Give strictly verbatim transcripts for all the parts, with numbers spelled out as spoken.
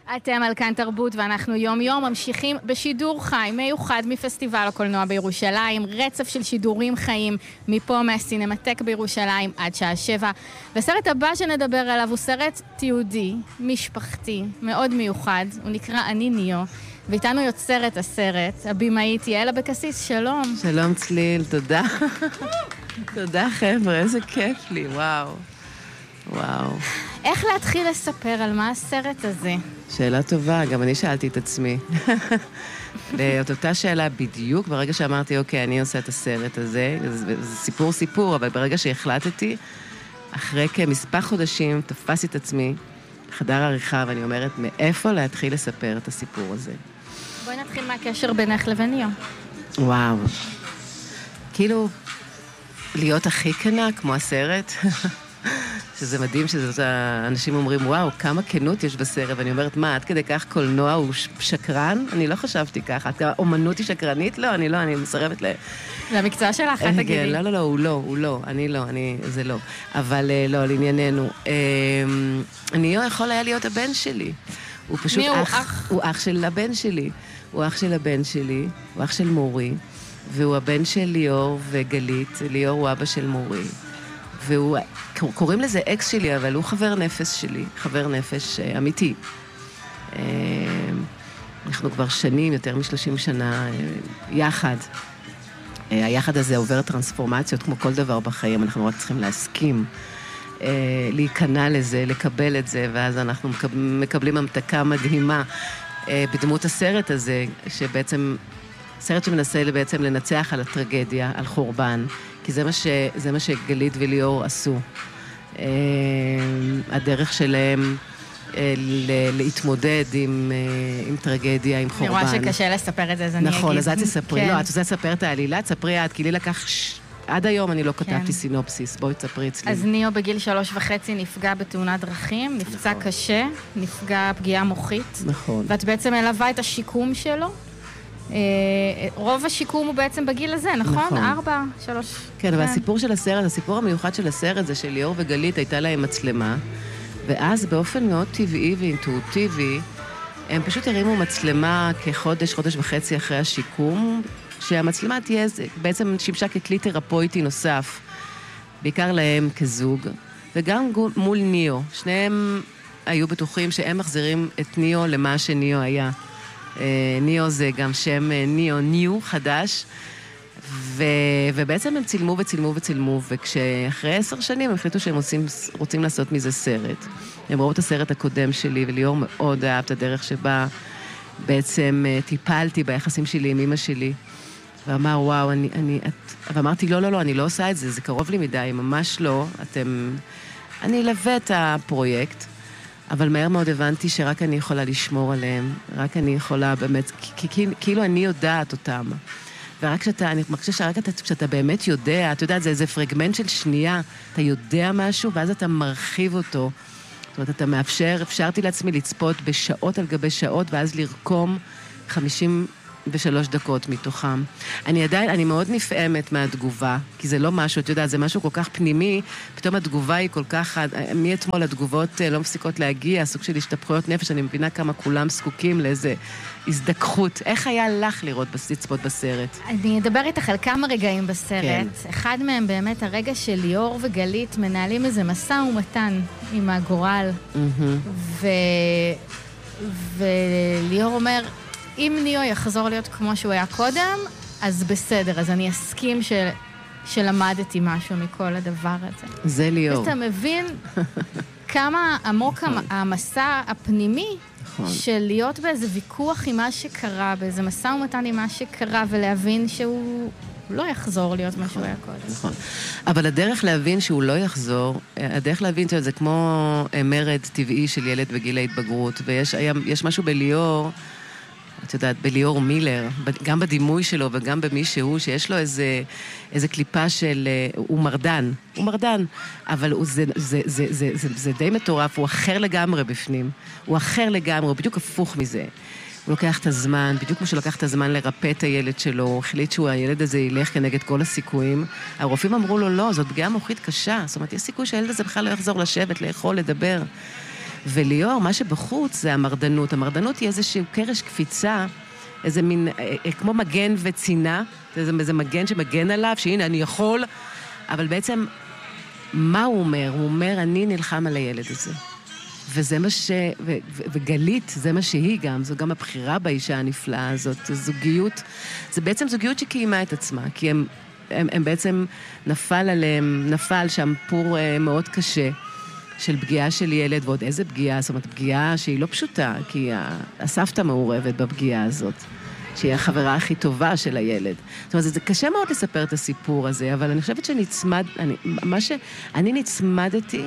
אתם על כאן תרבות, ואנחנו יום יום ממשיכים בשידור חי מיוחד מפסטיבל הקולנוע בירושלים, רצף של שידורים חיים מפה מהסינמטק בירושלים עד שעה שבע. והסרט הבא שנדבר עליו הוא סרט תיעודי, משפחתי, מאוד מיוחד, הוא נקרא אני ניו, ואיתנו יוצרת הסרט, הבימאית יעל אבקסיס. שלום. שלום צליל, תודה. תודה חבר'ה, איזה כיף לי, וואו. וואו. איך להתחיל לספר על מה הסרט הזה? שאלה טובה, גם אני שאלתי את עצמי. את אותה שאלה בדיוק, ברגע שאמרתי, אוקיי, אני עושה את הסרט הזה, זה, זה סיפור סיפור, אבל ברגע שהחלטתי, אחרי כמספר חודשים, תפסתי את עצמי בחדר עריכה, ואני אומרת, מאיפה להתחיל לספר את הסיפור הזה? בואי נתחיל מהקשר בינך לבין ניו. וואו. כאילו, להיות הכי כנה, כמו הסרט, שזה מדהים שאנשים אומרים, וואו, כמה כנות יש בסרט, ואני אומרת, מה, עד כדי כך קולנוע הוא שקרן? אני לא חשבתי ככה. עד כמה אומנות היא שקרנית? לא, אני לא, אני מסרבת ל... זה המקצוע שלך, את תגידי. לא, לא, לא, הוא לא, הוא לא, אני לא, אני, זה לא. אבל לא, לענייננו. ניו יכול היה להיות הבן שלי. הוא פשוט אח, הוא אח של הבן שלי. הוא אח של הבן שלי, הוא אח של מורי, והוא הבן של ליאור וגלית. ליאור הוא אבא של מורי. והוא, קוראים לזה אקס שלי, אבל הוא חבר נפש שלי, חבר נפש אמיתי. אנחנו כבר שנים, יותר משלושים שנה, יחד. היחד הזה עובר טרנספורמציות, כמו כל דבר בחיים, אנחנו רק צריכים להסכים, להיכנע לזה, לקבל את זה, ואז אנחנו מקבלים המתקה מדהימה בדמות הסרט הזה, שבעצם, סרט שמנסה בעצם לנצח על הטרגדיה, על חורבן, כי זה מה, ש, זה מה שגלית וליאור עשו. הדרך שלהם להתמודד עם, עם טרגדיה, עם חורבן. אני רואה שקשה לספר את זה, אז אני אגיד. נכון, אז את תספרי. לא, את רוצה לספר את העלילה, תספרי את, כי לי לקח... עד היום אני לא כתבתי סינופסיס, בואי תספרי אצלי. אז ניו בגיל שלוש וחצי נפגע בתאונת דרכים, נפצע קשה, נפגע פגיעה מוחית. נכון. ואת בעצם מלווה את השיקום שלו. רוב השיקום הוא בעצם בגיל הזה, נכון? ארבע, שלוש. כן, אבל הסיפור של הסרט, הסיפור המיוחד של הסרט זה שליאור וגלית הייתה להם מצלמה, ואז באופן מאוד טבעי ואינטואיטיבי, הם פשוט הרימו מצלמה כחודש, חודש וחצי אחרי השיקום, שהמצלמה תהיה, בעצם שימשה ככלי תרפויטי נוסף, בעיקר להם כזוג, וגם מול ניו. שניהם היו בטוחים שהם מחזירים את ניו למה שניו היה. ניו זה גם שם ניו ניו חדש, ו... ובעצם הם צילמו וצילמו וצילמו, וכשאחרי עשר שנים הם החליטו שהם רוצים, רוצים לעשות מזה סרט. הם ראו את הסרט הקודם שלי, וליאור מאוד אהב את הדרך שבה בעצם טיפלתי ביחסים שלי עם אמא שלי, ואמר, וואו, אני, אני, את... ואמרתי, לא, לא, לא, אני לא עושה את זה, זה קרוב לי מדי, ממש לא, אתם... אני אלווה את הפרויקט, אבל מהר מאוד הבנתי שרק אני יכולה לשמור עליהם, רק אני יכולה באמת, כאילו אני יודעת אותם. ורק כשאתה, אני מרגישה שרק אתה, כשאתה באמת יודע, אתה יודע, זה איזה פרגמנט של שנייה, אתה יודע משהו, ואז אתה מרחיב אותו. זאת אומרת, אתה מאפשר, אפשרתי לעצמי לצפות בשעות על גבי שעות, ואז לרקום חמישים ושלוש דקות מתוכם. אני עדיין, אני מאוד נפעמת מהתגובה, כי זה לא משהו, אתה יודע, זה משהו כל כך פנימי, פתאום התגובה היא כל כך, מאתמול התגובות לא מפסיקות להגיע, סוג של השתפכויות נפש, אני מבינה כמה כולם זקוקים לאיזה הזדככות. איך היה לך לראות לצפות בסרט? אני אדבר איתך על כמה רגעים בסרט. כן. אחד מהם באמת הרגע של ליאור וגלית מנהלים איזה מסע ומתן עם הגורל. Mm-hmm. ו... וליאור אומר, אם ניו יחזור להיות כמו שהוא היה קודם, אז בסדר, אז אני אסכים של... שלמדתי משהו מכל הדבר הזה. זה ליאור. אז אתה מבין כמה עמוק המסע הפנימי של להיות באיזה ויכוח עם מה שקרה, באיזה מסע ומתן עם מה שקרה, ולהבין שהוא לא יחזור להיות מה שהוא היה קודם. נכון. אבל הדרך להבין שהוא לא יחזור, הדרך להבין שזה כמו מרד טבעי של ילד בגיל ההתבגרות, ויש משהו בליאור, את יודעת, בליאור מילר, גם בדימוי שלו וגם במי שהוא, שיש לו איזה, איזה קליפה של, הוא מרדן, הוא מרדן, אבל הוא, זה, זה, זה, זה, זה, זה די מטורף, הוא אחר לגמרי בפנים, הוא אחר לגמרי, הוא בדיוק הפוך מזה. הוא לוקח את הזמן, בדיוק כמו שלוקח את הזמן לרפא את הילד שלו, הוא החליט שהוא, הילד הזה ילך כנגד כל הסיכויים. הרופאים אמרו לו, לא, זאת פגיעה מוחית קשה, זאת אומרת, יש סיכוי שהילד הזה בכלל לא יחזור לשבת, לאכול, לדבר. וליאור, מה שבחוץ זה המרדנות. המרדנות היא איזשהו קרש קפיצה, איזה מין, כמו מגן וצינה, זה איזה מגן שמגן עליו, שהנה, אני יכול, אבל בעצם, מה הוא אומר? הוא אומר, אני נלחם על הילד הזה. וזה מה ש... ו... ו... וגלית, זה מה שהיא גם, זו גם הבחירה באישה הנפלאה הזאת. זו זוגיות, זה בעצם זוגיות שקיימה את עצמה, כי הם, הם, הם בעצם נפל עליהם, נפל שם פור מאוד קשה, של פגיעה של ילד, ועוד איזה פגיעה, זאת אומרת, פגיעה שהיא לא פשוטה, כי הסבתא מעורבת בפגיעה הזאת, שהיא החברה הכי טובה של הילד. זאת אומרת, זה קשה מאוד לספר את הסיפור הזה, אבל אני חושבת שנצמד, אני, מה ש... אני נצמדתי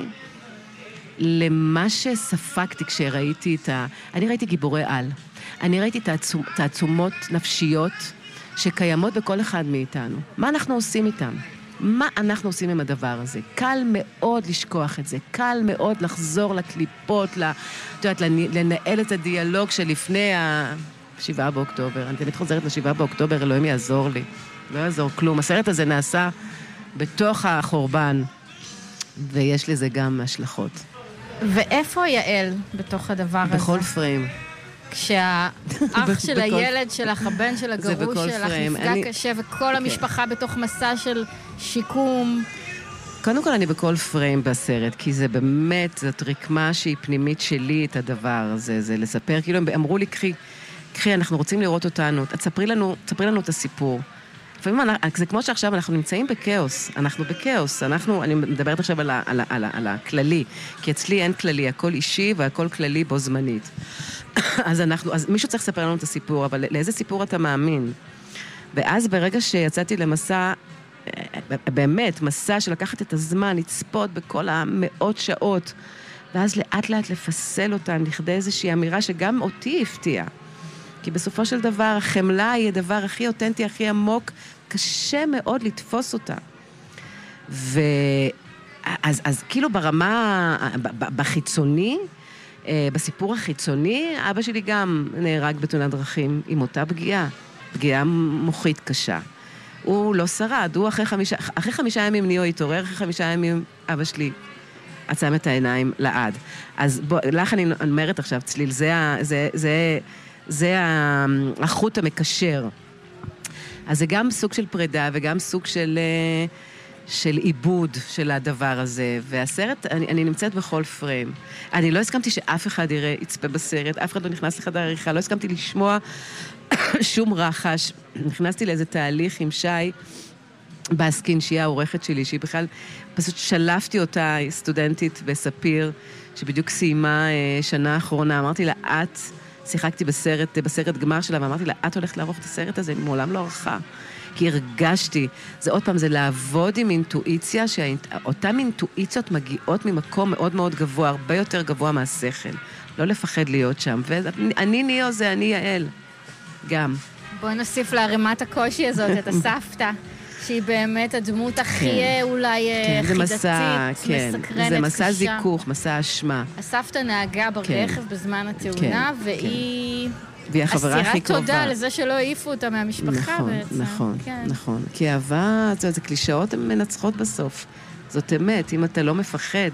למה שספקתי כשראיתי את ה... אני ראיתי גיבורי על. אני ראיתי תעצומ... תעצומות נפשיות שקיימות בכל אחד מאיתנו. מה אנחנו עושים איתם? מה אנחנו עושים עם הדבר הזה? קל מאוד לשכוח את זה, קל מאוד לחזור לקליפות, ל... את יודעת, לנהל את הדיאלוג שלפני השבעה באוקטובר. אני תמיד חוזרת לשבעה באוקטובר, אלוהים יעזור לי. לא יעזור כלום. הסרט הזה נעשה בתוך החורבן, ויש לזה גם השלכות. ואיפה יעל בתוך הדבר הזה? בכל פריים. כשהאח של הילד שלך, הבן של הגרוש שלך, נפגע קשה, וכל המשפחה בתוך מסע של שיקום. קודם כל אני בכל פריים בסרט, כי זה באמת, זאת רקמה שהיא פנימית שלי את הדבר הזה, זה לספר, כאילו הם אמרו לי, קחי, קחי, אנחנו רוצים לראות אותנו, תספרי לנו, תספרי לנו את הסיפור. לפעמים זה כמו שעכשיו אנחנו נמצאים בקאוס, אנחנו בקאוס, אנחנו, אני מדברת עכשיו על, ה, על, ה, על, ה, על הכללי, כי אצלי אין כללי, הכל אישי והכל כללי בו זמנית. אז אנחנו, אז מישהו צריך לספר לנו את הסיפור, אבל לאיזה סיפור אתה מאמין? ואז ברגע שיצאתי למסע, באמת, מסע של לקחת את הזמן, לצפות בכל המאות שעות, ואז לאט לאט לפסל אותן, לכדי איזושהי אמירה שגם אותי הפתיעה. כי בסופו של דבר, החמלה היא הדבר הכי אותנטי, הכי עמוק, קשה מאוד לתפוס אותה. ו... אז, אז כאילו ברמה, בחיצוני, בסיפור החיצוני, אבא שלי גם נהרג בתאונת דרכים עם אותה פגיעה, פגיעה מוחית קשה. הוא לא שרד, הוא אחרי חמישה, אחרי חמישה ימים ניאו התעורר, אחרי חמישה ימים אבא שלי עצם את העיניים לעד. אז בוא, לך אני אומרת עכשיו, צליל, זה, זה, זה, זה החוט המקשר. אז זה גם סוג של פרידה וגם סוג של, של עיבוד של הדבר הזה. והסרט, אני, אני נמצאת בכל פריים. אני לא הסכמתי שאף אחד יראה, יצפה בסרט, אף אחד לא נכנס לחדר העריכה, לא הסכמתי לשמוע שום רחש. נכנסתי לאיזה תהליך עם שי בסקין, שהיא העורכת שלי, שהיא בכלל, פשוט שלפתי אותה, סטודנטית בספיר, שבדיוק סיימה שנה האחרונה. אמרתי לה, את, שיחקתי בסרט, בסרט גמר שלה, ואמרתי לה, את הולכת לערוך את הסרט הזה, אני מעולם לא ערכה. כי הרגשתי, זה עוד פעם, זה לעבוד עם אינטואיציה, שאותן אינטואיציות מגיעות ממקום מאוד מאוד גבוה, הרבה יותר גבוה מהשכל. לא לפחד להיות שם. ואני ניאו זה, אני יעל. גם. בואי נוסיף להרימת הקושי הזאת, את הסבתא, שהיא באמת הדמות הכי אולי חידתית, מסקרנת, זה מסע זיכוך, מסע אשמה. הסבתא נהגה ברכב בזמן התאונה, והיא... והיא החברה הכי קרובה. אסירת תודה לזה שלא העיפו אותה מהמשפחה בעצם. נכון, נכון, נכון. כי אהבה, זה קלישאות, הן מנצחות בסוף. זאת אמת, אם אתה לא מפחד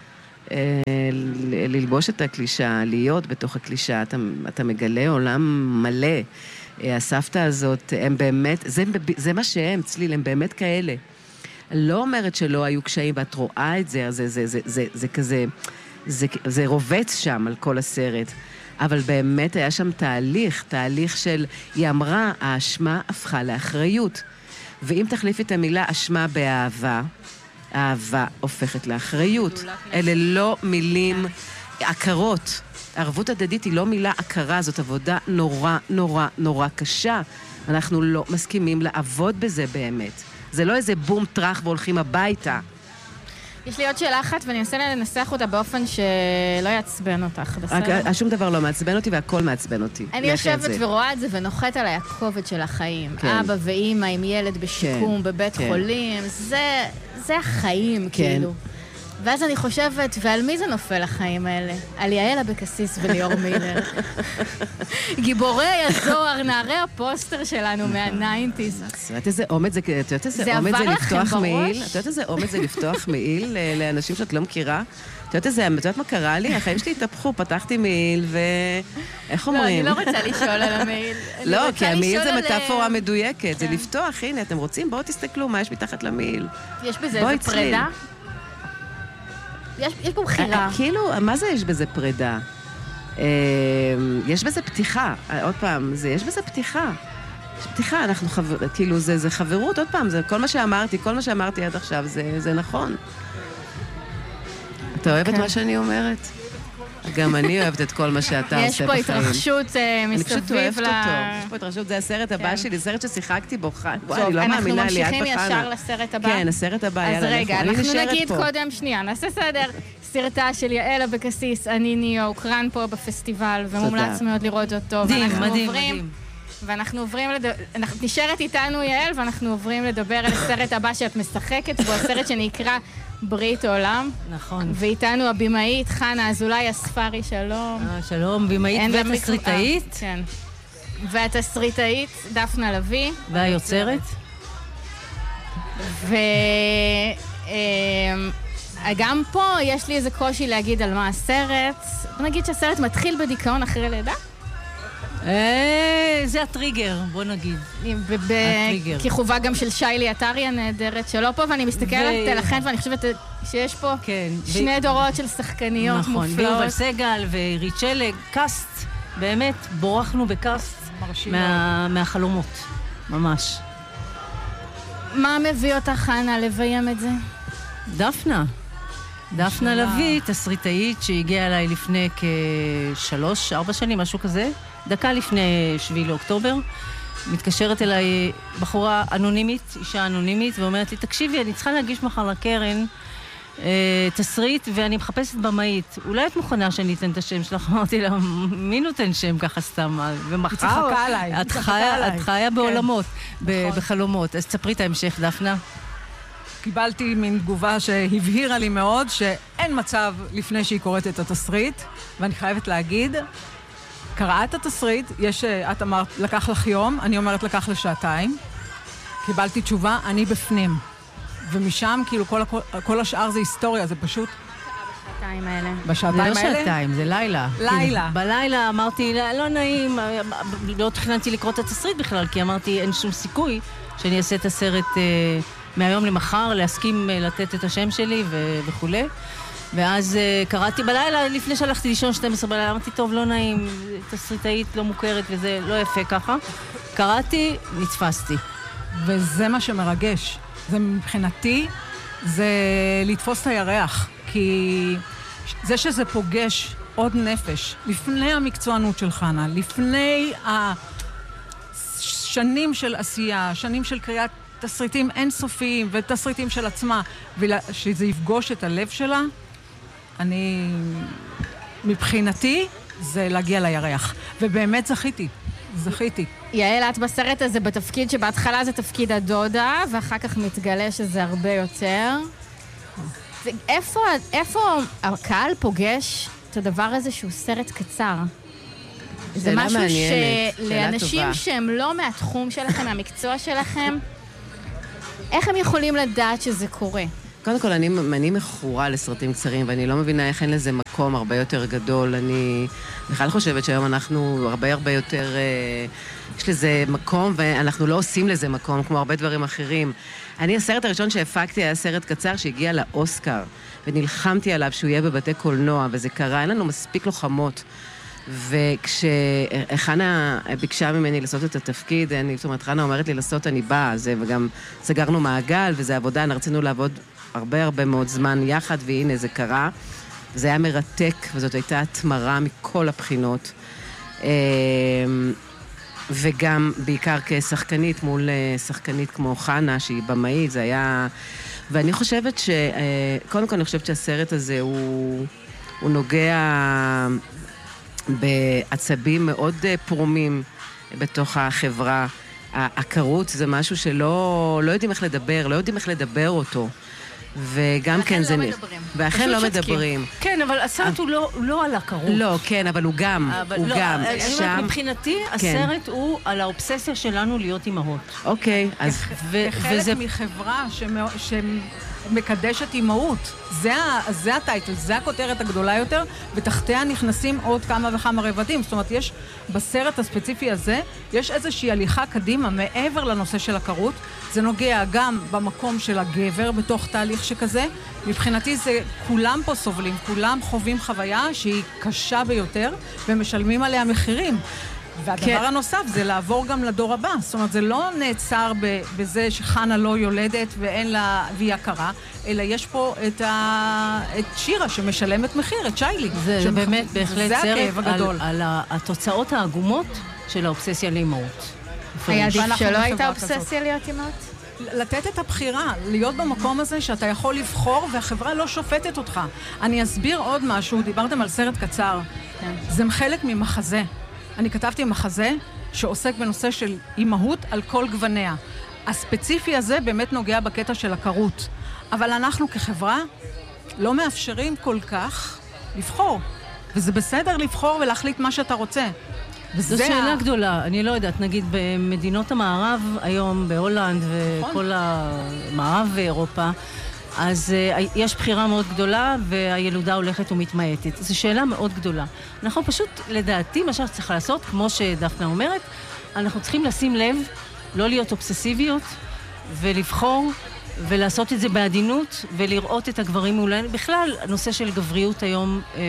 ללבוש את הקלישה, להיות בתוך הקלישה, אתה, אתה מגלה עולם מלא. הסבתא הזאת, הם באמת, זה, זה מה שהם, צליל, הם באמת כאלה. לא אומרת שלא היו קשיים, ואת רואה את זה, זה, זה, זה, זה, זה כזה, זה, זה רובץ שם על כל הסרט. אבל באמת היה שם תהליך, תהליך של, היא אמרה, האשמה הפכה לאחריות. ואם תחליף את המילה אשמה באהבה, האהבה הופכת לאחריות. אלה לא מילים עקרות. ערבות הדדית היא לא מילה עקרה, זאת עבודה נורא, נורא, נורא קשה. אנחנו לא מסכימים לעבוד בזה באמת. זה לא איזה בום טרח והולכים הביתה. יש לי עוד שאלה אחת, ואני אנסה לנסח אותה באופן שלא יעצבן אותך, בסדר? שום דבר לא מעצבן אותי, והכל מעצבן אותי. אני יושבת ורואה את זה, ונוחת עליי הכובד של החיים. אבא ואמא עם ילד בשיקום, בבית חולים, זה החיים, כאילו. ואז אני חושבת, ועל מי זה נופל החיים האלה? על יעל אבקסיס וליאור מילר. גיבורי הזוהר, נערי הפוסטר שלנו מהניינטיז. את יודעת איזה אומץ זה, את יודעת איזה אומץ זה לפתוח מעיל? את יודעת איזה אומץ זה לפתוח מעיל לאנשים שאת לא מכירה? את יודעת איזה, את יודעת מה קרה לי? החיים שלי התהפכו, פתחתי מעיל ו... איך אומרים? לא, אני לא רוצה לשאול על המעיל. לא, כי המעיל זה מטאפורה מדויקת. זה לפתוח, הנה, אתם רוצים? בואו תסתכלו מה יש מתחת למעיל. יש בזה איזה פרידה? יש, יש פה בחירה. כאילו, מה זה יש בזה פרידה? יש בזה פתיחה. עוד פעם, זה, יש בזה פתיחה. יש פתיחה, אנחנו חבר... כאילו, זה, זה חברות, עוד פעם, זה כל מה שאמרתי, כל מה שאמרתי עד עכשיו, זה, זה נכון. אתה אוהבת מה שאני אומרת? גם אני אוהבת את כל מה שאתה עושה בחיים. יש פה התרחשות מסביב ל... אני פשוט אוהבת אותו. יש פה התרחשות, זה הסרט הבא שלי, סרט ששיחקתי בו. אני לא מאמינה לי, את בחנה. אנחנו ממשיכים ישר לסרט הבא. כן, הסרט הבא, יאללה. אז רגע, אנחנו נגיד קודם שנייה, נעשה סדר. סרטה של יעל אבקסיס, אני ניו, הוקרן פה בפסטיבל, ומומלץ מאוד לראות אותו. מדהים, מדהים, מדהים. ואנחנו עוברים, נשארת איתנו יעל, ואנחנו עוברים לדבר על הסרט הבא שאת משחקת בו, הסרט שנקרא ברית עולם. נכון. ואיתנו הבמאית, חנה אזולאי אספרי, שלום. אה, שלום, במאית והתסריטאית. כן. והתסריטאית, דפנה לביא. והיוצרת. וגם פה יש לי איזה קושי להגיד על מה הסרט. נגיד שהסרט מתחיל בדיכאון אחרי לידה. זה הטריגר, בוא נגיד. כיכובה גם של שיילי עטרי הנהדרת שלא פה, ואני מסתכלת לכן, ואני חושבת שיש פה שני דורות של שחקניות מופלאות. נכון, ויובל סגל וריצ'לה, קאסט, באמת, בורחנו בקאסט מהחלומות, ממש. מה מביא אותך, חנה, לביים את זה? דפנה. דפנה לביא, תסריטאית שהגיעה אליי לפני כשלוש, ארבע שנים, משהו כזה. דקה לפני שביעי לאוקטובר, מתקשרת אליי בחורה אנונימית, אישה אנונימית, ואומרת לי, תקשיבי, אני צריכה להגיש מחר לקרן אה, תסריט, ואני מחפשת במאית. אולי את מוכנה שאני אתן את השם שלך? אמרתי לה, מי נותן שם ככה סתם? ומחר... היא צחקה עליי. את חיה, את חיה בעולמות, ב- בחלומות. אז תספרי את ההמשך, דפנה. קיבלתי מין תגובה שהבהירה לי מאוד, שאין מצב לפני שהיא קוראת את התסריט, ואני חייבת להגיד, קראה את התסריט, יש, את אמרת, לקח לך יום, אני אומרת, לקח לשעתיים. קיבלתי תשובה, אני בפנים. ומשם, כאילו, כל, כל השאר זה היסטוריה, זה פשוט... בשעתיים האלה. בשעתיים האלה? זה לא שעתיים, זה לילה. לילה. בלילה אמרתי, לא נעים, לא תכננתי לקרוא את התסריט בכלל, כי אמרתי, אין שום סיכוי שאני אעשה את הסרט מהיום למחר, להסכים לתת את השם שלי וכו'. ואז uh, קראתי בלילה, לפני שהלכתי לישון שתים עשרה בלילה, אמרתי, טוב, לא נעים, תסריטאית לא מוכרת וזה לא יפה ככה. קראתי, נתפסתי. וזה מה שמרגש. זה מבחינתי, זה לתפוס את הירח. כי זה שזה פוגש עוד נפש, לפני המקצוענות של חנה, לפני השנים של עשייה, שנים של קריאת תסריטים אינסופיים ותסריטים של עצמה, ושזה יפגוש את הלב שלה, אני, מבחינתי, זה להגיע לירח. ובאמת זכיתי, זכיתי. יעל, את בסרט הזה בתפקיד שבהתחלה זה תפקיד הדודה, ואחר כך מתגלה שזה הרבה יותר. איפה, איפה הקהל פוגש את הדבר הזה שהוא סרט קצר? זה משהו שלאנשים שהם לא מהתחום שלכם, מהמקצוע שלכם, איך הם יכולים לדעת שזה קורה? קודם כל, אני, אני מכורה לסרטים קצרים, ואני לא מבינה איך אין לזה מקום הרבה יותר גדול. אני בכלל חושבת שהיום אנחנו הרבה הרבה יותר... יש לזה מקום, ואנחנו לא עושים לזה מקום, כמו הרבה דברים אחרים. אני, הסרט הראשון שהפקתי היה סרט קצר שהגיע לאוסקר, ונלחמתי עליו שהוא יהיה בבתי קולנוע, וזה קרה, אין לנו מספיק לוחמות. וכשחנה ביקשה ממני לעשות את התפקיד, אני, זאת אומרת, חנה אומרת לי לעשות, אני באה, זה, וגם סגרנו מעגל, וזה עבודה, רצינו לעבוד הרבה הרבה מאוד זמן יחד, והנה זה קרה. זה היה מרתק, וזאת הייתה התמרה מכל הבחינות. וגם בעיקר כשחקנית מול שחקנית כמו חנה, שהיא במאית, זה היה... ואני חושבת ש... קודם כל אני חושבת שהסרט הזה הוא, הוא נוגע בעצבים מאוד פרומים בתוך החברה. העקרות זה משהו שלא לא יודעים איך לדבר, לא יודעים איך לדבר אותו. וגם כן זה... לא מדברים. ואכן לא מדברים. כן, אבל הסרט הוא לא על הכרות. לא, כן, אבל הוא גם, הוא גם. שם... מבחינתי, הסרט הוא על האובססיה שלנו להיות אימהות. אוקיי, אז... כחלק מחברה שמקדשת אימהות. זה הטייטל, זה הכותרת הגדולה יותר, ותחתיה נכנסים עוד כמה וכמה רבדים. זאת אומרת, יש בסרט הספציפי הזה, יש איזושהי הליכה קדימה מעבר לנושא של הכרות. זה נוגע גם במקום של הגבר בתוך תהליך שכזה. מבחינתי זה, כולם פה סובלים, כולם חווים חוויה שהיא קשה ביותר, ומשלמים עליה מחירים. והדבר כן. הנוסף זה לעבור גם לדור הבא. זאת אומרת, זה לא נעצר בזה שחנה לא יולדת ואין לה והיא הכרה, אלא יש פה את, ה... את שירה שמשלמת מחיר, את שיילי. זה שמח... באמת בהחלט סרט על, על התוצאות העגומות של האובססיה לאימהות. היה עדיף שלא הייתה אובססיה להיות אימהות? לתת את הבחירה, להיות במקום הזה שאתה יכול לבחור והחברה לא שופטת אותך. אני אסביר עוד משהו, דיברתם על סרט קצר. כן. זה חלק ממחזה. אני כתבתי מחזה שעוסק בנושא של אימהות על כל גווניה. הספציפי הזה באמת נוגע בקטע של הכרות. אבל אנחנו כחברה לא מאפשרים כל כך לבחור. וזה בסדר לבחור ולהחליט מה שאתה רוצה. זו שאלה גדולה, אני לא יודעת, נגיד במדינות המערב היום, בהולנד וכל המערב ואירופה, אז uh, יש בחירה מאוד גדולה והילודה הולכת ומתמעטת. זו שאלה מאוד גדולה. אנחנו פשוט, לדעתי, מה שאנחנו צריכים לעשות, כמו שדפנה אומרת, אנחנו צריכים לשים לב, לא להיות אובססיביות, ולבחור, ולעשות את זה בעדינות, ולראות את הגברים אולי. בכלל, הנושא של גבריות היום אה,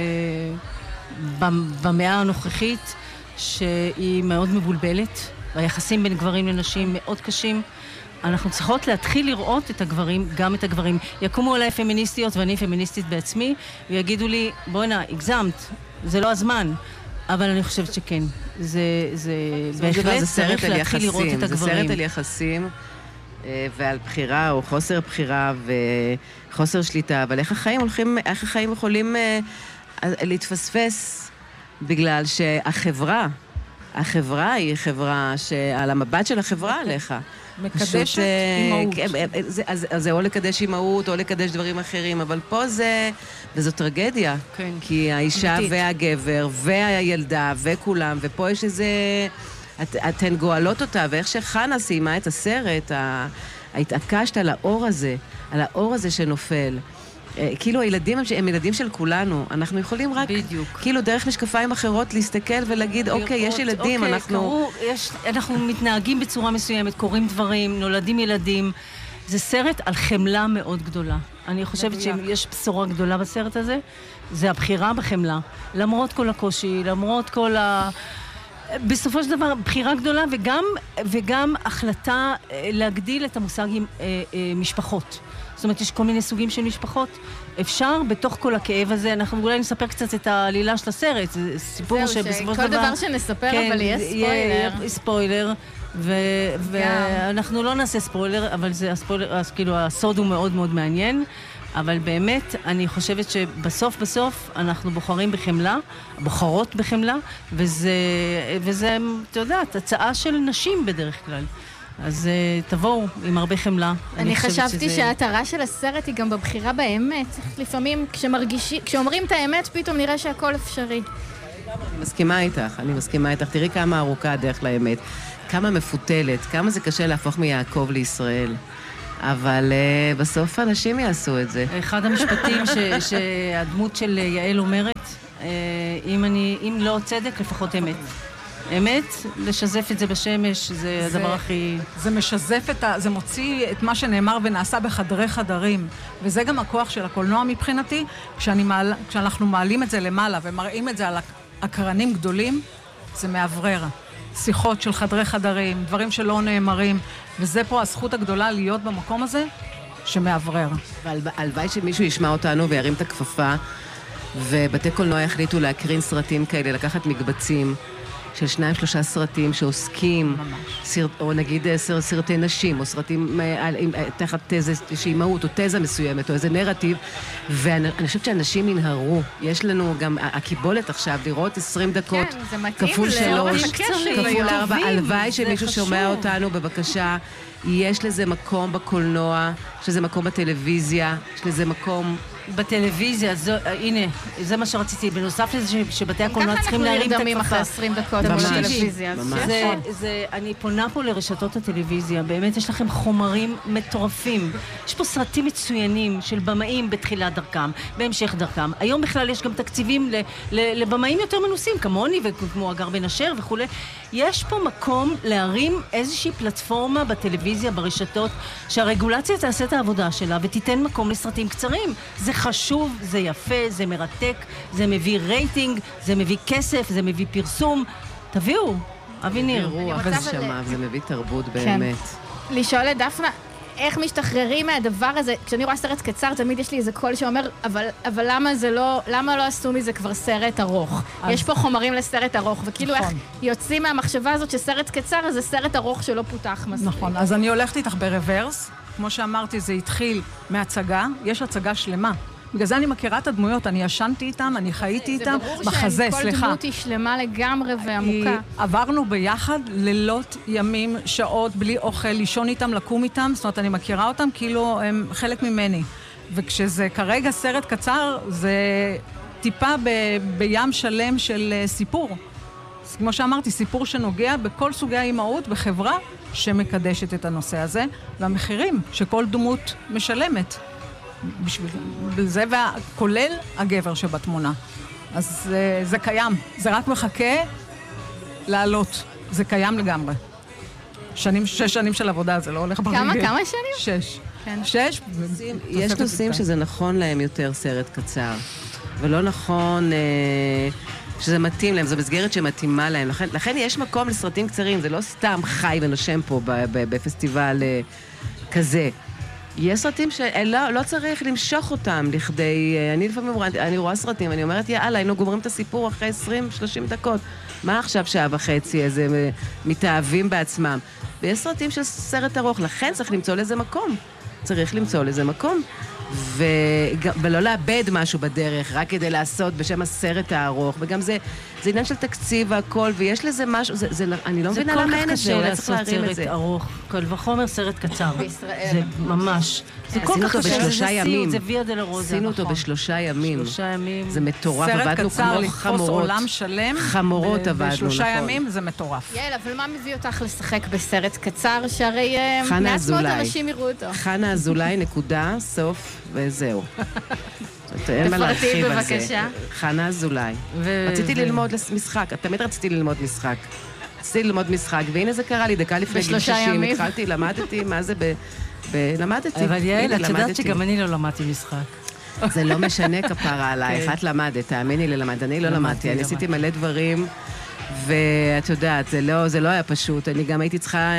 במאה הנוכחית, שהיא מאוד מבולבלת, והיחסים בין גברים לנשים מאוד קשים, אנחנו צריכות להתחיל לראות את הגברים, גם את הגברים. יקומו עליי פמיניסטיות, ואני פמיניסטית בעצמי, ויגידו לי, בואי נה, הגזמת, זה לא הזמן. אבל אני חושבת שכן. זה, זה בהחלט צריך להתחיל לראות את הגברים. זה סרט על יחסים, ועל בחירה, או חוסר בחירה, וחוסר שליטה. אבל איך החיים הולכים, איך החיים יכולים להתפספס, בגלל שהחברה, החברה היא חברה שעל המבט של החברה עליך. מקדשת אימהות. אז זה או לקדש אימהות, או לקדש דברים אחרים, אבל פה זה, וזו טרגדיה. כן. כי האישה והגבר, והילדה, וכולם, ופה יש איזה, את, אתן גואלות אותה, ואיך שחנה סיימה את הסרט, התעקשת על האור הזה, על האור הזה שנופל. כאילו הילדים הם ילדים של כולנו, אנחנו יכולים רק, בדיוק. כאילו דרך משקפיים אחרות להסתכל ולהגיד, אוקיי, יש ילדים, אוקיי, אנחנו... קראו, יש, אנחנו מתנהגים בצורה מסוימת, קוראים דברים, נולדים ילדים. זה סרט על חמלה מאוד גדולה. אני חושבת שיש בשורה גדולה בסרט הזה, זה הבחירה בחמלה. למרות כל הקושי, למרות כל ה... בסופו של דבר, בחירה גדולה וגם, וגם החלטה להגדיל את המושג עם אה, אה, משפחות. זאת אומרת, יש כל מיני סוגים של משפחות. אפשר, בתוך כל הכאב הזה, אנחנו אולי נספר קצת את העלילה של הסרט. זה סיפור שבסופו של דבר... כל דבר שנספר, כן, אבל יהיה ספוילר. יהיה ספוילר, ו... ואנחנו לא נעשה ספוילר, אבל זה הספוילר, אז כאילו, הסוד הוא מאוד מאוד מעניין. אבל באמת, אני חושבת שבסוף בסוף אנחנו בוחרים בחמלה, בוחרות בחמלה, וזה, וזה, אתה יודעת, הצעה של נשים בדרך כלל. אז uh, תבואו עם הרבה חמלה. אני, אני חשבתי שזה... שההתרה של הסרט היא גם בבחירה באמת. לפעמים כשמרגישים, כשאומרים את האמת, פתאום נראה שהכל אפשרי. אני מסכימה איתך, אני מסכימה איתך. תראי כמה ארוכה הדרך לאמת, כמה מפותלת, כמה זה קשה להפוך מיעקב לישראל. אבל uh, בסוף אנשים יעשו את זה. אחד המשפטים ש, שהדמות של יעל אומרת, uh, אם, אני, אם לא צדק, לפחות אמת. אמת, לשזף את זה בשמש, זה, זה הדבר הכי... זה משזף את ה... זה מוציא את מה שנאמר ונעשה בחדרי חדרים. וזה גם הכוח של הקולנוע מבחינתי. כשאני מעל, כשאנחנו מעלים את זה למעלה ומראים את זה על הקרנים גדולים, זה מעברר. שיחות של חדרי חדרים, דברים שלא נאמרים. וזה פה הזכות הגדולה להיות במקום הזה שמעברר. והלוואי שמישהו ישמע אותנו וירים את הכפפה, ובתי קולנוע יחליטו להקרין סרטים כאלה, לקחת מקבצים, של שניים, שלושה סרטים שעוסקים, סרט, או נגיד סרט, סרטי נשים, או סרטים תחת תזה, שהיא מהות, או תזה מסוימת, או איזה נרטיב, ואני חושבת שאנשים ינהרו. יש לנו גם הקיבולת עכשיו, לראות עשרים דקות, כפול שלוש, כפול ארבע, הלוואי שמישהו שומע אותנו, בבקשה. יש לזה מקום בקולנוע, יש לזה מקום בטלוויזיה, יש לזה מקום... בטלוויזיה, זו, הנה, זה מה שרציתי. בנוסף לזה שבתי הקולנוע צריכים להרים את הכפפה. ככה אנחנו נרדמים אחרי עשרים דקות בטלוויזיה. זה, זה, אני פונה פה לרשתות הטלוויזיה, באמת יש לכם חומרים מטורפים. יש פה סרטים מצוינים של במאים בתחילת דרכם, בהמשך דרכם. היום בכלל יש גם תקציבים ל, ל, לבמאים יותר מנוסים, כמוני וכמו אגר בן אשר וכו'. יש פה מקום להרים איזושהי פלטפורמה בטלוויזיה, ברשתות, שהרגולציה תעשה את העבודה שלה ותיתן מקום לסרטים קצרים. זה חשוב, זה יפה, זה מרתק, זה מביא רייטינג, זה מביא כסף, זה מביא פרסום. תביאו, אבי ניר. רוח נשמה, זה מביא תרבות באמת. לשאול את דפנה, איך משתחררים מהדבר הזה? כשאני רואה סרט קצר, תמיד יש לי איזה קול שאומר, אבל, אבל למה זה לא, למה לא עשו מזה כבר סרט ארוך? אז... יש פה חומרים לסרט ארוך, וכאילו נכון. איך יוצאים מהמחשבה הזאת שסרט קצר, אז זה סרט ארוך שלא פותח מספיק. נכון, אז אני הולכת איתך ברוורס. כמו שאמרתי, זה התחיל מהצגה, יש הצגה שלמה. בגלל זה אני מכירה את הדמויות, אני ישנתי איתם, אני חייתי איתם, בחזה, סליחה. כל דמות היא שלמה לגמרי ועמוקה. עברנו ביחד לילות, ימים, שעות, בלי אוכל, לישון איתם, לקום איתם, זאת אומרת, אני מכירה אותם כאילו הם חלק ממני. וכשזה כרגע סרט קצר, זה טיפה ב- בים שלם של סיפור. כמו שאמרתי, סיפור שנוגע בכל סוגי האימהות בחברה שמקדשת את הנושא הזה, והמחירים שכל דמות משלמת. בשביל זה, כולל הגבר שבתמונה. אז זה, זה קיים. זה רק מחכה לעלות. זה קיים לגמרי. שנים, שש שנים של עבודה, זה לא הולך ברגל. כמה, כמה שנים? שש. כן. שש. יש נושאים שזה נכון להם יותר סרט קצר. ולא נכון... אה... שזה מתאים להם, זו מסגרת שמתאימה להם. לכן, לכן יש מקום לסרטים קצרים, זה לא סתם חי ונושם פה בפסטיבל כזה. יש סרטים שלא לא צריך למשוך אותם לכדי... אני לפעמים אני רואה סרטים, אני אומרת, יאללה, היינו גומרים את הסיפור אחרי עשרים שלושים דקות. מה עכשיו שעה וחצי, איזה מתאהבים בעצמם? ויש סרטים של סרט ארוך, לכן צריך למצוא לזה מקום. צריך למצוא לזה מקום. ו... ולא לאבד משהו בדרך, רק כדי לעשות בשם הסרט הארוך, וגם זה, זה עניין של תקציב והכל, ויש לזה משהו, זה, זה, אני לא מבינה למה אין את זה, אולי צריך להרים את זה. זה כל כך קשה לעשות סרט ארוך, כל וחומר סרט קצר. בישראל. זה ממש. זה כל כך קשה, זה סיוט, זה ויה דלרוזה. עשינו אותו בשלושה ימים. שלושה ימים. זה מטורף, עבדנו כמו חמורות. סרט קצר, לתפוס עולם שלם. חמורות עבדנו, נכון. בשלושה ימים זה מטורף. יעל, אבל מה מביא אותך לשחק בסרט קצר, שהרי מעט מאוד אנשים יראו אותו? חנה אזולאי, נקודה, סוף, וזהו. אין מה להרחיב על זה. חנה אזולאי. רציתי ללמוד משחק, תמיד רציתי ללמוד משחק. רציתי ללמוד משחק, והנה זה קרה לי דקה לפני גיל שישים. התחלתי, למדתי, מה זה ב... למדתי. אבל יעל, את יודעת שגם אני לא למדתי משחק. זה לא משנה כפרה עלייך, את למדת, תאמיני לי למד, אני לא למדתי, אני עשיתי מלא דברים, ואת יודעת, זה לא היה פשוט, אני גם הייתי צריכה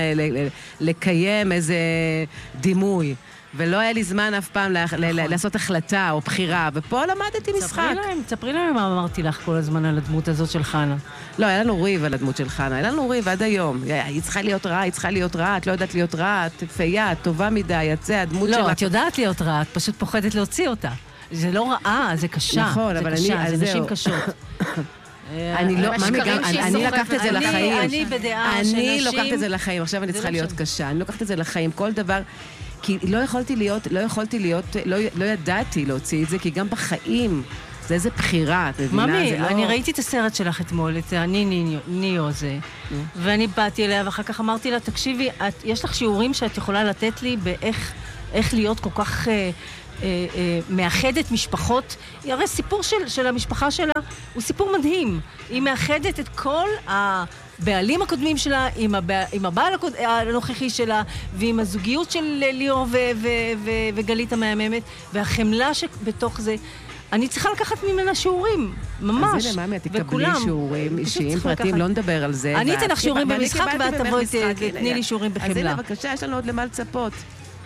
לקיים איזה דימוי. ולא היה לי זמן אף פעם לעשות החלטה או בחירה, ופה למדתי משחק. תספרי להם מה אמרתי לך כל הזמן על הדמות הזאת של חנה. לא, היה לנו ריב על הדמות של חנה, היה לנו ריב עד היום. היא צריכה להיות רעה, היא צריכה להיות רעה, את לא יודעת להיות רעה, את פייה, טובה מדי, יצא, הדמות שלה... לא, את יודעת להיות רעה, את פשוט פוחדת להוציא אותה. זה לא רעה, זה קשה. נכון, אבל אני... זה נשים קשות. אני לא, ממי גם, אני לקחת את זה לחיים. אני בדעה שנשים... אני לוקחת את זה לחיים, עכשיו אני צריכה להיות קשה. אני לוקחת את זה לחיים, כל דבר... כי לא יכולתי להיות, לא יכולתי להיות, לא, לא ידעתי להוציא את זה, כי גם בחיים זה איזה בחירה, את מבינה? ממי, לא... אני ראיתי את הסרט שלך אתמול, את אני ניו זה, mm. ואני באתי אליה, ואחר כך אמרתי לה, תקשיבי, את, יש לך שיעורים שאת יכולה לתת לי באיך איך להיות כל כך אה, אה, אה, מאחדת משפחות. הרי סיפור של, של המשפחה שלה הוא סיפור מדהים. היא מאחדת את כל ה... בעלים הקודמים שלה, עם, הבע... עם הבעל הקוד... הנוכחי שלה, ועם הזוגיות של ליאור ו... ו... ו... וגלית המהממת, והחמלה שבתוך זה. אני צריכה לקחת ממנה שיעורים, ממש. אז הנה, מאמי, תקבלי שיעורים אישיים, פרטים, לא נדבר על זה. אני אתן לך שיעורים במשחק, ואת תבואי, תתני לי שיעורים בחמלה. אז הנה, בבקשה, יש לנו עוד למה לצפות.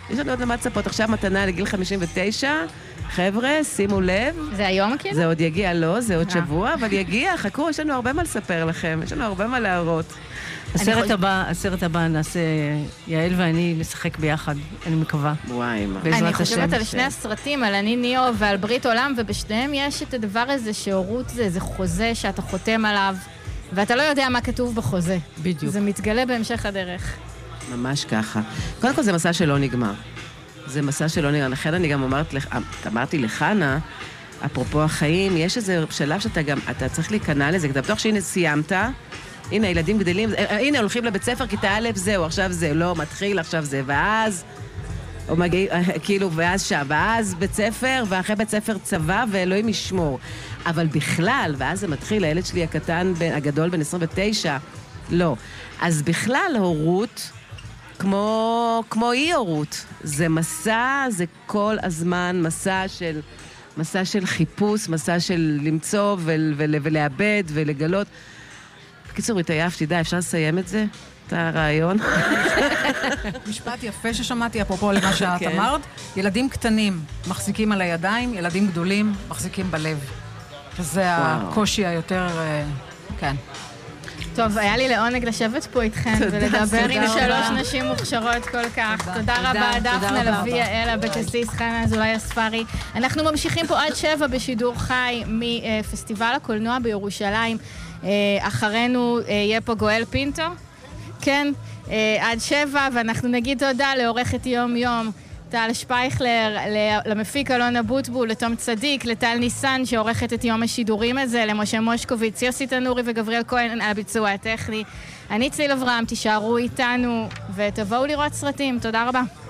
יש לנו עוד למה לצפות. עכשיו מתנה לגיל חמישים ותשע. חבר'ה, שימו לב. זה היום כאילו? זה עוד יגיע, לא, זה עוד שבוע, אבל יגיע, חכו, יש לנו הרבה מה לספר לכם, יש לנו הרבה מה להראות. הסרט הבא, הסרט הבא נעשה, יעל ואני נשחק ביחד, אני מקווה. וואי, מה. אני חושבת על שני הסרטים, על אני ניאו ועל ברית עולם, ובשניהם יש את הדבר הזה שהורות זה איזה חוזה שאתה חותם עליו, ואתה לא יודע מה כתוב בחוזה. בדיוק. זה מתגלה בהמשך הדרך. ממש ככה. קודם כל זה מסע שלא נגמר. זה מסע שלא נגמר. לכן אני גם אומרת, אמרתי לחנה, אפרופו החיים, יש איזה שלב שאתה גם, אתה צריך להיכנע לזה, אתה בטוח שהנה סיימת, הנה הילדים גדלים, הנה הולכים לבית ספר, כיתה א', זהו, עכשיו זה, לא, מתחיל, עכשיו זה, ואז, או מגיע, כאילו, ואז שם, ואז בית ספר, ואחרי בית ספר צבא, ואלוהים ישמור. אבל בכלל, ואז זה מתחיל, הילד שלי הקטן, הגדול, בן עשרים ותשע, לא. אז בכלל, הורות, כמו, כמו אי הורות, זה מסע, זה כל הזמן מסע של, מסע של חיפוש, מסע של למצוא ול, ול, ולאבד ולגלות. בקיצור, התעייפתי, די, אפשר לסיים את זה? את הרעיון? משפט יפה ששמעתי, אפרופו למה שאת אמרת, ילדים קטנים מחזיקים על הידיים, ילדים גדולים מחזיקים בלב. וזה הקושי היותר, כן. טוב, היה לי לעונג לשבת פה איתכם ולדבר עם שלוש נשים מוכשרות כל כך. תודה רבה, דפנה לביא, יעל אבקסיס, חנה אזולאי הספרי. אנחנו ממשיכים פה עד שבע בשידור חי מפסטיבל הקולנוע בירושלים. אחרינו יהיה פה גואל פינטו. כן, עד שבע, ואנחנו נגיד תודה לעורכת יום יום. טל שפייכלר, למפיק אלון אבוטבול, לתום צדיק, לטל ניסן שעורכת את יום השידורים הזה, למשה מושקוביץ, יוסי תנורי וגבריאל כהן על הביצוע הטכני. אני ציל אברהם, תישארו איתנו ותבואו לראות סרטים. תודה רבה.